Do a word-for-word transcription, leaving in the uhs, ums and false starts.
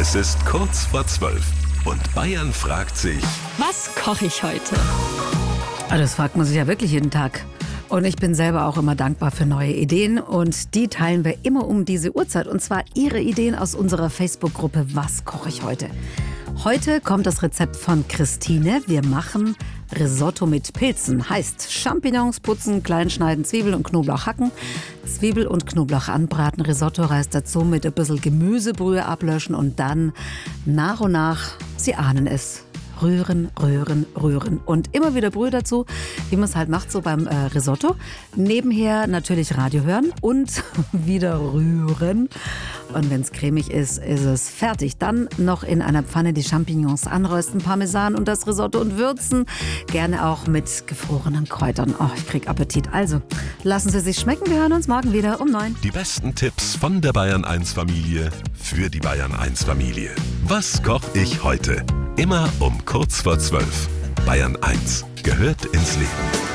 Es ist kurz vor zwölf und Bayern fragt sich: Was koche ich heute? Ah, das fragt man sich ja wirklich jeden Tag. Und ich bin selber auch immer dankbar für neue Ideen und die teilen wir immer um diese Uhrzeit. Und zwar Ihre Ideen aus unserer Facebook-Gruppe Was koche ich heute? Heute kommt das Rezept von Christine. Wir machen Risotto mit Pilzen. Heißt Champignons putzen, klein schneiden, Zwiebel und Knoblauch hacken, Zwiebel und Knoblauch anbraten, Risotto-Reis dazu mit ein bisschen Gemüsebrühe ablöschen und dann nach und nach, Sie ahnen es, rühren, rühren, rühren. Und immer wieder Brühe dazu, wie man es halt macht, so beim äh, Risotto. Nebenher natürlich Radio hören und wieder rühren. Und wenn es cremig ist, ist es fertig. Dann noch in einer Pfanne die Champignons anrösten, Parmesan und das Risotto und würzen. Gerne auch mit gefrorenen Kräutern. Oh, ich krieg Appetit. Also, lassen Sie sich schmecken. Wir hören uns morgen wieder um neun. Die besten Tipps von der Bayern eins Familie für die Bayern eins Familie. Was koche ich heute? Immer um kurz vor zwölf. Bayern eins gehört ins Leben.